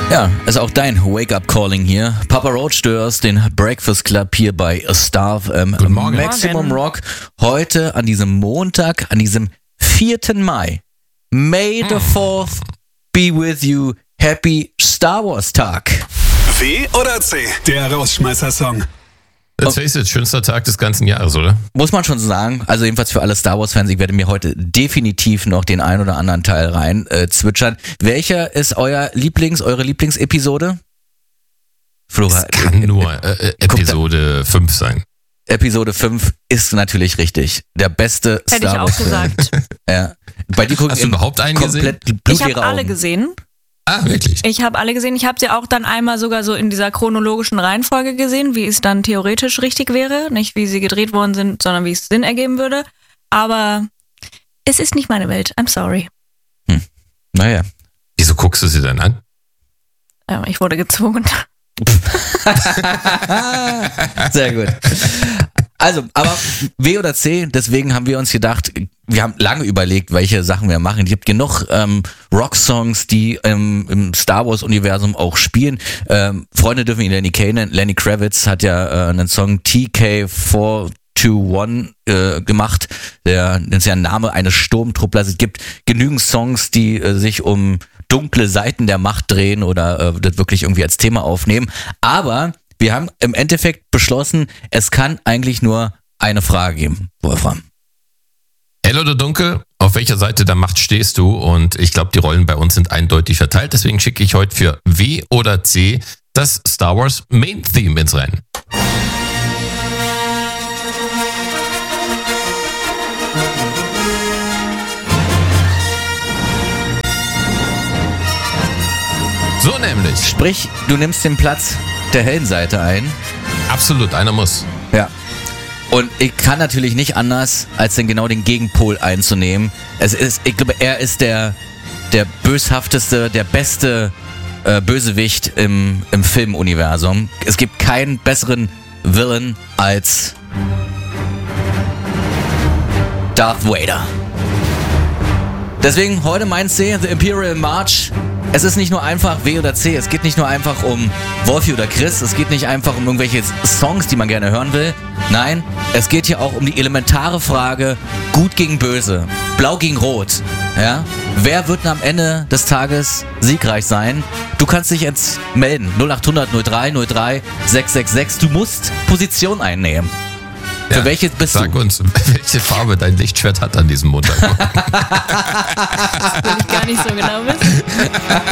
Ja, ist auch dein Wake-up-Calling hier. Papa Roach, du hörst den Breakfast Club hier bei Star Guten Morgen. Maximum Rock. Heute an diesem Montag, an diesem 4. Mai. May the 4th be with you. Happy Star Wars Tag. W oder C? Der Rausschmeißer-Song. Let's face it, schönster Tag des ganzen Jahres, oder? Muss man schon sagen. Also jedenfalls für alle Star Wars-Fans, ich werde mir heute definitiv noch den ein oder anderen Teil rein zwitschern. Welcher ist eure Lieblingsepisode? Es kann nur Episode 5 sein. Episode 5 ist natürlich richtig. Der beste Hätte Star Wars. Hätte ich auch gesagt. Ja. Bei dir Hast du überhaupt einen gesehen? Ich habe alle gesehen. Ah, wirklich? Ich habe alle gesehen. Ich habe sie auch dann einmal sogar so in dieser chronologischen Reihenfolge gesehen, wie es dann theoretisch richtig wäre. Nicht wie sie gedreht worden sind, sondern wie es Sinn ergeben würde. Aber es ist nicht meine Welt. I'm sorry. Naja. Wieso guckst du sie denn an? Ich wurde gezwungen. Sehr gut. Also, aber W oder C, deswegen haben wir uns gedacht, wir haben lange überlegt, welche Sachen wir machen. Es gibt genug Rocksongs, die im Star Wars Universum auch spielen. Freunde dürfen ihn Lenny kennen. Lenny Kravitz hat ja einen Song TK421 gemacht. Das ist ja ein Name eines Sturmtrupplers. Es gibt genügend Songs, die sich um dunkle Seiten der Macht drehen oder das wirklich irgendwie als Thema aufnehmen. Aber wir haben im Endeffekt beschlossen, es kann eigentlich nur eine Frage geben, Wolfram. Hell oder dunkel? Auf welcher Seite der Macht stehst du? Und ich glaube, die Rollen bei uns sind eindeutig verteilt. Deswegen schicke ich heute für W oder C das Star Wars Main Theme ins Rennen. So nämlich. Sprich, du nimmst den Platz der hellen Seite ein. Absolut, einer muss. Ja. Und ich kann natürlich nicht anders, als genau den Gegenpol einzunehmen. Ich glaube, er ist der böshafteste, der beste Bösewicht im Filmuniversum. Es gibt keinen besseren Villain als Darth Vader. Deswegen heute mein C, The Imperial March. Es ist nicht nur einfach W oder C, es geht nicht nur einfach um Wolfi oder Chris, es geht nicht einfach um irgendwelche Songs, die man gerne hören will. Nein, es geht hier auch um die elementare Frage, gut gegen böse, blau gegen rot. Ja? Wer wird am Ende des Tages siegreich sein? Du kannst dich jetzt melden, 0800 03 03 666, du musst Position einnehmen. Ja, für welches bist sag du? uns, welche Farbe dein Lichtschwert hat an diesem Montag. Das will ich gar nicht so genau wissen.